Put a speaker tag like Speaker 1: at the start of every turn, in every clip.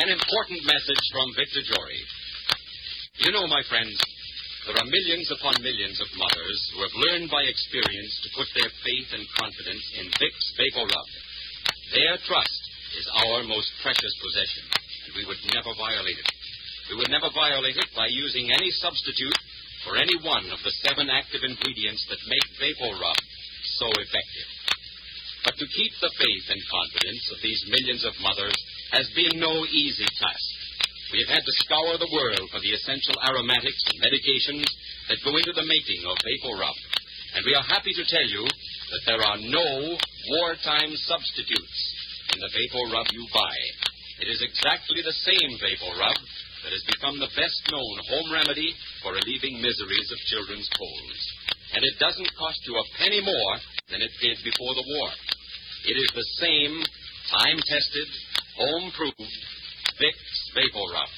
Speaker 1: An important message from Victor Jory. You know, my friends, there are millions upon millions of mothers who have learned by experience to put their faith and confidence in Vicks VapoRub. Their trust is our most precious possession, and we would never violate it. We would never violate it by using any substitute for any one of the 7 active ingredients that make VapoRub so effective. But to keep the faith and confidence of these millions of mothers has been no easy task. We have had to scour the world for the essential aromatics and medications that go into the making of VapoRub. And we are happy to tell you that there are no wartime substitutes in the VapoRub you buy. It is exactly the same VapoRub that has become the best-known home remedy for relieving miseries of children's colds. And it doesn't cost you a penny more than it did before the war. It is the same time-tested, home-proved Vicks VapoRub.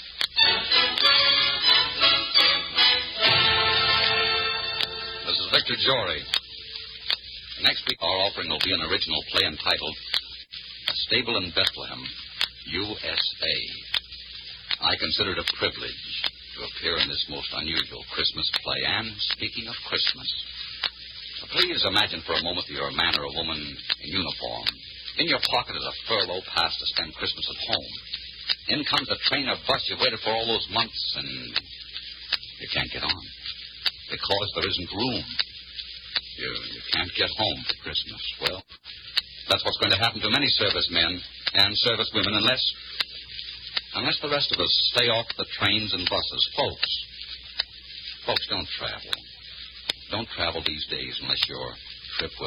Speaker 2: This is Victor Jory. Next week, our offering will be an original play entitled A Stable in Bethlehem, USA. I consider it a privilege to appear in this most unusual Christmas play. And speaking of Christmas, please imagine for a moment that you're a man or a woman in uniform. In your pocket is a furlough pass to spend Christmas at home. In comes a train or bus you've waited for all those months, and you can't get on because there isn't room. You can't get home for Christmas. Well, that's what's going to happen to many servicemen and servicewomen unless the rest of us stay off the trains and buses. Folks, don't travel. Don't travel these days unless your trip will